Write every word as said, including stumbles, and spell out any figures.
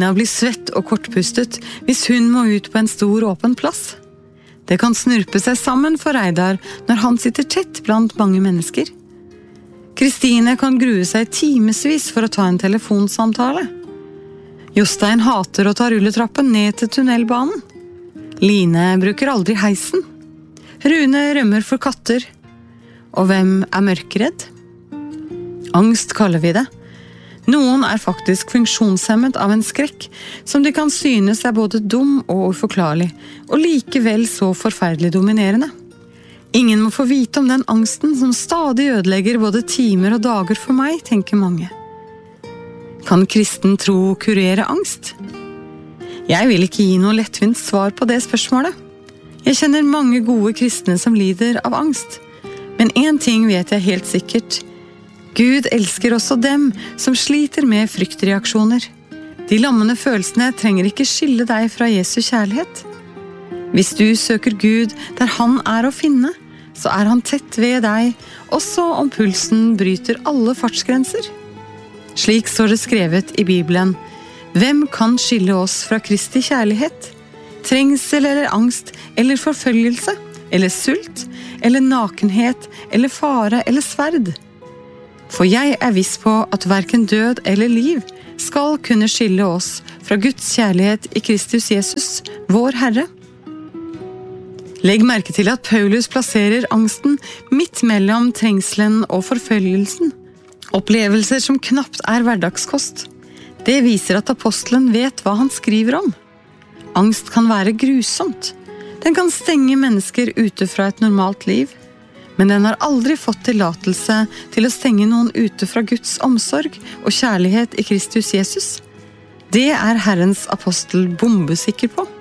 Lina blir svett og kortpustet hvis hun må ut på en stor åpen plass. Det kan snurpe seg sammen for Reidar når han sitter tett blant mange mennesker. Kristine kan grue seg timesvis for å ta en telefonsamtale. Jostein hater å ta rulletrappen ned til tunnelbanen. Line bruker aldri heisen. Rune rømmer for katter. Og hvem er mørkeredd? Angst kaller vi det. Noen er faktisk funksjonshemmet av en skrekk, som de kan synes er både dum og uforklarlig, og likevel så forferdelig dominerende. Ingen må få vite om den angsten som stadig ødelegger både timer og dager for meg, tenker mange. Kan kristen tro kurere angst? Jeg vil ikke gi noe lettvint svar på det spørsmålet. Jeg kjenner mange gode kristne som lider av angst, men en ting vet jeg helt sikkert. Gud elsker også dem som sliter med fryktreaksjoner. De lammende følelsene trenger ikke skille deg fra Jesu kjærlighet. Hvis du søker Gud der han er å finne, så er han tett ved deg, også om pulsen bryter alle fartsgrenser. Slik står det skrevet i Bibelen: Hvem kan skille oss fra Kristi kjærlighet? Trengsel eller angst, eller forfølgelse, eller sult, eller nakenhet, eller fare, eller sverd. For jeg er viss på at hverken død eller liv skal kunne skille oss fra Guds kjærlighet i Kristus Jesus, vår Herre. Legg merke til at Paulus plasserer angsten midt mellom trengselen og forfølgelsen. Opplevelser som knapt er hverdagskost. Det viser at apostelen vet hva han skriver om. Angst kan være grusomt. Den kan stenge mennesker ute fra et normalt liv. Men den har aldri fått tillatelse til å stenge noen ute fra Guds omsorg og kjærlighet i Kristus Jesus. Det er Herrens apostel bombesikker på.